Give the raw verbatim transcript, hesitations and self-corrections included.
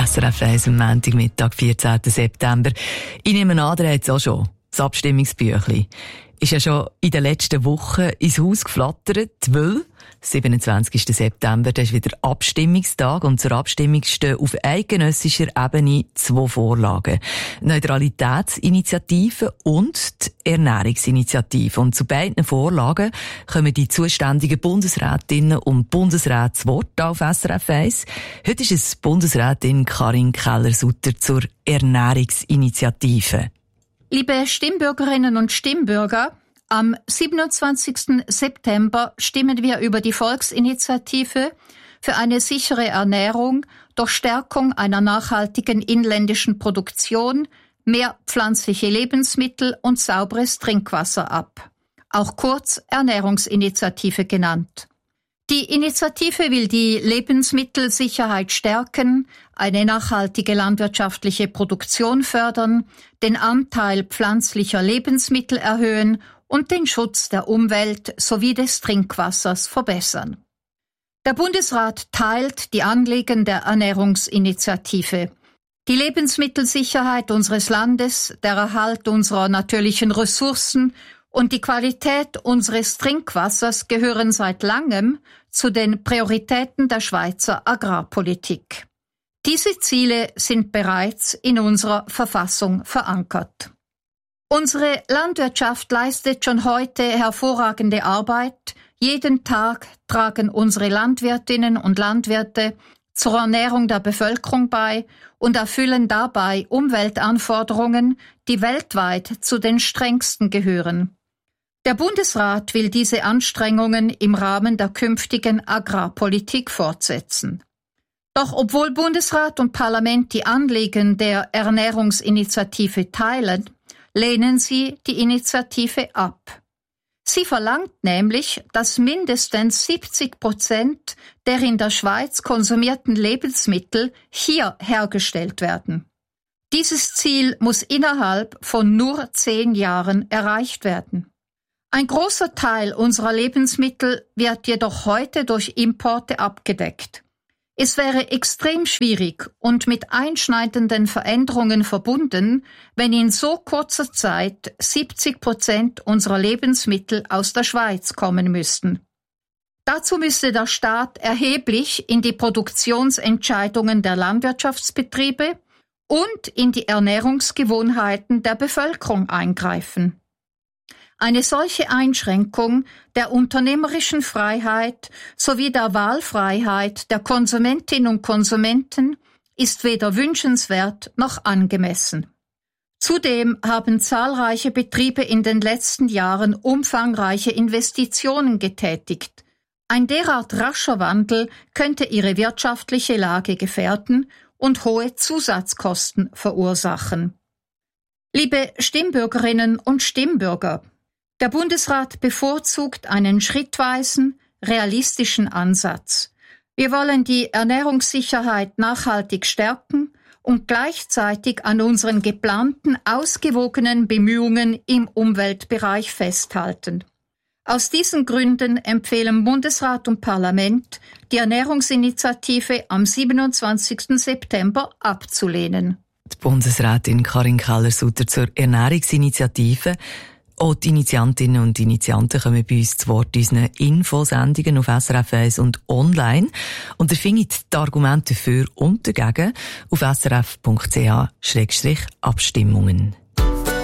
S R F eins am Montagmittag, vierzehnten September. Ich nehme an, der hat es auch schon. Das Abstimmungsbüchlein ist ja schon in den letzten Wochen ins Haus geflattert, weil siebenundzwanzigsten September, das ist wieder Abstimmungstag, und zur Abstimmung stehen auf eidgenössischer Ebene zwei Vorlagen. Die Neutralitätsinitiative und die Ernährungsinitiative. Und zu beiden Vorlagen kommen die zuständigen Bundesrätinnen und Bundesräte zu Wort auf S R F eins. Heute ist es Bundesrätin Karin Keller-Sutter zur Ernährungsinitiative. Liebe Stimmbürgerinnen und Stimmbürger, am siebenundzwanzigsten September stimmen wir über die Volksinitiative für eine sichere Ernährung durch Stärkung einer nachhaltigen inländischen Produktion, mehr pflanzliche Lebensmittel und sauberes Trinkwasser ab, auch kurz Ernährungsinitiative genannt. Die Initiative will die Lebensmittelsicherheit stärken, eine nachhaltige landwirtschaftliche Produktion fördern, den Anteil pflanzlicher Lebensmittel erhöhen und den Schutz der Umwelt sowie des Trinkwassers verbessern. Der Bundesrat teilt die Anliegen der Ernährungsinitiative. Die Lebensmittelsicherheit unseres Landes, der Erhalt unserer natürlichen Ressourcen und die Qualität unseres Trinkwassers gehören seit langem zu den Prioritäten der Schweizer Agrarpolitik. Diese Ziele sind bereits in unserer Verfassung verankert. Unsere Landwirtschaft leistet schon heute hervorragende Arbeit. Jeden Tag tragen unsere Landwirtinnen und Landwirte zur Ernährung der Bevölkerung bei und erfüllen dabei Umweltanforderungen, die weltweit zu den strengsten gehören. Der Bundesrat will diese Anstrengungen im Rahmen der künftigen Agrarpolitik fortsetzen. Doch obwohl Bundesrat und Parlament die Anliegen der Ernährungsinitiative teilen, lehnen sie die Initiative ab. Sie verlangt nämlich, dass mindestens siebzig Prozent der in der Schweiz konsumierten Lebensmittel hier hergestellt werden. Dieses Ziel muss innerhalb von nur zehn Jahren erreicht werden. Ein großer Teil unserer Lebensmittel wird jedoch heute durch Importe abgedeckt. Es wäre extrem schwierig und mit einschneidenden Veränderungen verbunden, wenn in so kurzer Zeit siebzig Prozent unserer Lebensmittel aus der Schweiz kommen müssten. Dazu müsste der Staat erheblich in die Produktionsentscheidungen der Landwirtschaftsbetriebe und in die Ernährungsgewohnheiten der Bevölkerung eingreifen. Eine solche Einschränkung der unternehmerischen Freiheit sowie der Wahlfreiheit der Konsumentinnen und Konsumenten ist weder wünschenswert noch angemessen. Zudem haben zahlreiche Betriebe in den letzten Jahren umfangreiche Investitionen getätigt. Ein derart rascher Wandel könnte ihre wirtschaftliche Lage gefährden und hohe Zusatzkosten verursachen. Liebe Stimmbürgerinnen und Stimmbürger, der Bundesrat bevorzugt einen schrittweisen, realistischen Ansatz. Wir wollen die Ernährungssicherheit nachhaltig stärken und gleichzeitig an unseren geplanten, ausgewogenen Bemühungen im Umweltbereich festhalten. Aus diesen Gründen empfehlen Bundesrat und Parlament, die Ernährungsinitiative am siebenundzwanzigsten September abzulehnen. Die Bundesrätin Karin Keller-Sutter zur Ernährungsinitiative. Auch die Initiantinnen und Initianten kommen bei uns zu Wort in unseren Infosendungen auf S R F eins und online. Und ihr findet die Argumente dafür und dagegen auf s r f punkt c h slash abstimmungen.